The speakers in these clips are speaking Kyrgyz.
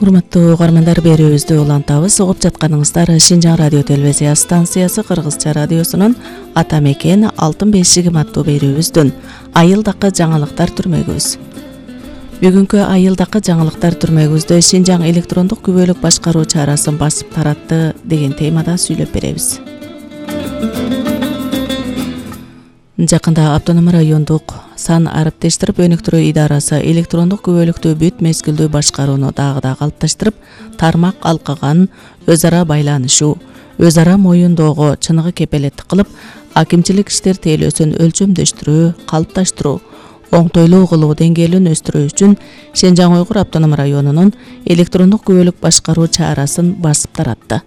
Урматтуу угармандар, берүүбүздү улантабыз. Угуп жатканыңыздар Шинжаң радио телевизия станциясы Кыргызча радиосунун Ата мекен Алтын бешигим аттуу берүүбүздүн айылдакы жаңылыктар түрмөгүбүз. Бүгүнкү айылдакы жаңылыктар түрмөгүбүздө Шинжаң электрондук күбөлүк башкаруу чарасын басып таратты деген темада сүйлөп беребиз. Жакында Автоном райондук сан ариптештирип өнүктүрүү идарасы электрондук күбөлүктү бүт мезгилдүү башкарууну дагы да калыпташтырып, тармак алкаган өз ара байланышуу, өз ара моюндоого чыныгы кепелеттик кылып, акимчилик иштер тейлөөсүн өлчөмдөштүрүү, калыпташтыруу, оңтойлуу кылуу деңгээлин өстүрүү үчүн Шинжаң Уйгур автоном районунун электрондук күбөлүк башкаруу чарасын басып таратты.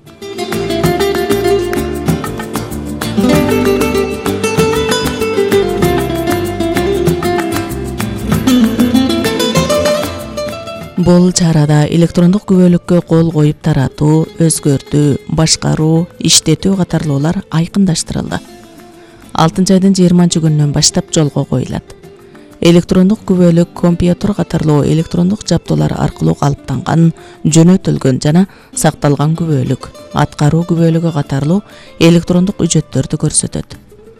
Бул чарада электрондук күбөлүккө кол коюп таратуу, өзгөртүү, башкаруу, иштетүү катарлуулар айкындаштырылды. 6-айдын 20-күнүнөн баштап жолго коюлат. Электрондук күбөлүк компьютер катарлуу электрондук жабдуулар аркылуу калыптанган, жөнөтүлгөн жана сакталган күбөлүк, аткаруу күбөлүгү катарлуу электрондук үжөттөрдү көрсөтөт.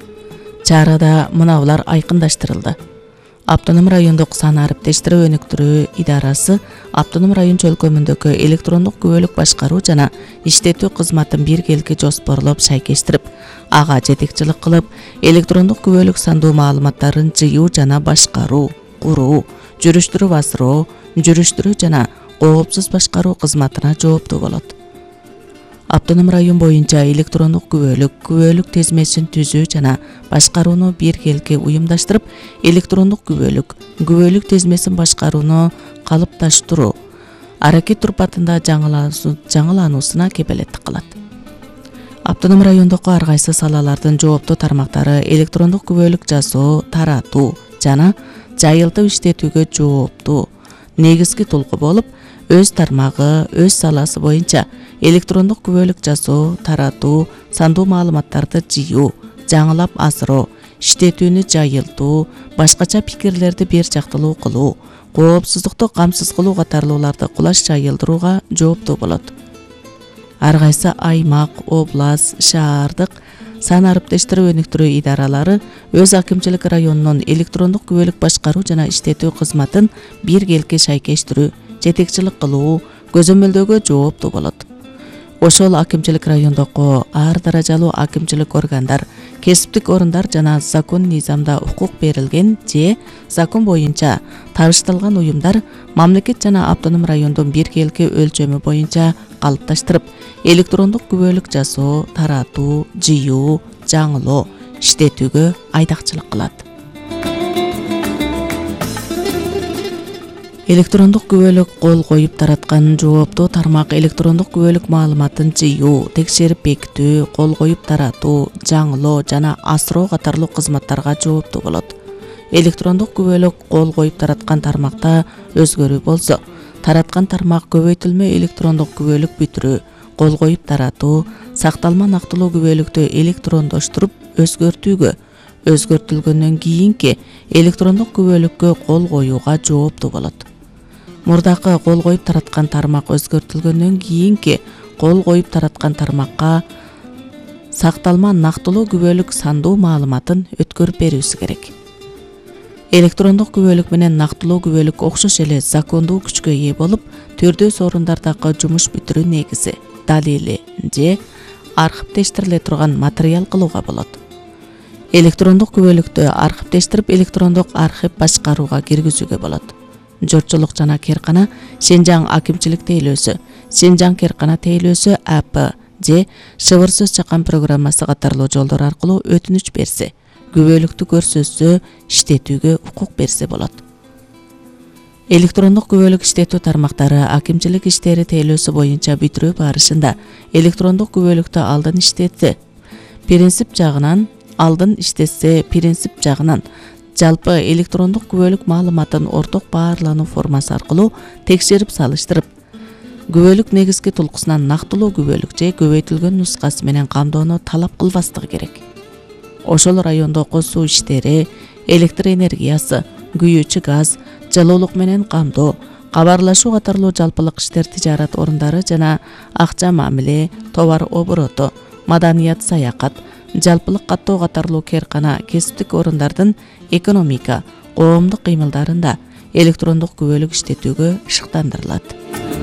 Чарада мынабулар айкындаштырылды. Автоном райондук сан ариптештирип өнүктүрүү идарасы Автоном район чөлкөмүндөгү электрондук күбөлүк башкаруу жана иштетүү кызматын биргелки жоспорлоп шайкештирип, ага жетекчилик кылып, электрондук күбөлүк сандуу маалыматтарын жыюу жана башкаруу, куруу, жүрүштүрүп асыруу, жүрүштүрүү жана коопсуз башкаруу кызматына жооптуу болот. Автоном район боюнча электрондук күбөлүк тезмесин түзүү жана башкарууну биргелки уюмдаштырып, электрондук күбөлүк тезмесин башкарууну калыпташтыруу, аракет турпатында жаңылануусуна кепелеттик кылат. Автоном райондогу ар кайсы салалардын жооптуу тармактары электрондук күбөлүк жасоо, таратуу жана жайылтып иштетүүгө жооптуу негизги толку болуп, өз тармагы, өз саласы боюнча электрондук күбөлүк жасоо, таратуу, сандуу маалыматтарды жыюу, жаңылап асыроо, иштетүүнү жайылтуу, башкача пикирлерди бир жактылуу кылуу, коопсуздукту камсыз кылуу катарлууларды кулаш жайылдырууга жооптуу болот. Ар кайсы аймак, област, шаардык сан ариптештирип өнүктүрүү идаралары өз акимчилик районунун электрондук күбөлүк башкаруу жана иштетүү кызматын биргелки шайкештирүү, жетекчилик кылуу, көзөмөлдөөгө жооптуу болот. Ошол акимчилик райондогу ар даражалуу акимчилик органдар, кесиптик орундар жана закон низамда укук берилген же закон боюнча табышталган уюмдар мамлекет жана автоном райондун биргелки өлчөмү боюнча калыпташтырып, электрондук күбөлүк жасоо, таратуу, жыюу, жаңылоо, иштетүүгө айдакчылык кылат. Электрондук күбөлүк кол коюп тараткан жооптуу тармак электрондук күбөлүк маалыматын жыюу, текшерип бекитүү, кол коюп таратуу, жаңылоо жана асыроо катарлуу кызматтарга жооптуу болот. Электрондук күбөлүк кол коюп тараткан тармакта өзгөрүү болсо, тараткан тармак көбөйтүлмө электрондук күбөлүк бүтүрүү, кол коюп таратуу, сакталма нактылуу күбөлүктү электрондоштуруп өзгөртүүгө, өзгөртүлгөндөн кийинки электрондук күбөлүккө кол коюуга жооптуу болот. Мурдакы кол коюп тараткан тармак өзгөртүлгөндөн кийинки кол коюп тараткан тармакка сакталма нактылуу күбөлүк сандуу маалыматын өткөрүп берүүсү керек. Электрондук күбөлүк менен нактылуу күбөлүк окшош эле закондуу күчкө ээ болуп, төрдөс орундардагы жумуш бүтүрүү негизи, далили же архивдештириле турган материал кылууга болот. Электрондук күбөлүктү архивдештирип электрондук архив башкарууга киргизүүгө болот. Жортчулук жана керкана Шинжаң акимчилик тейлөөсү, Шинжаң керкана тейлөөсү АП же шыбыр сөз чакан программасы катарлуу жолдор аркылуу өтүнүч берсе, күбөлүктү көрсөтсө, иштетүүгө укук берсе болот. Электрондук күбөлүк иштетүү тармактары акимчилик иштери тейлөөсү боюнча бүтүрүү барышында электрондук күбөлүктү алдын иштетсе, принцип жагынан жалпы электрондук күбөлүк маалыматын орток баарлануу формасы аркылуу текшерип салыштырып, күбөлүк негизги толкусунан нактылуу күбөлүк же көбөйтүлгөн нускасы менен камдоону талап кылбастыгы керек. Ошол райондогу суу иштери, электр энергиясы, күйүүчү газ, жылуулук менен камдоо, кабарлашуу катарлуу жалпылык иштер тижарат орундары жана акча мамиле, товар обороту, маданият саякат, жалпылык каттоо катарлуу керкана кесиптик орундардын экономика, коомдук кыймылдарында электрондук күбөлүк иштетүүгө шыктандырылат.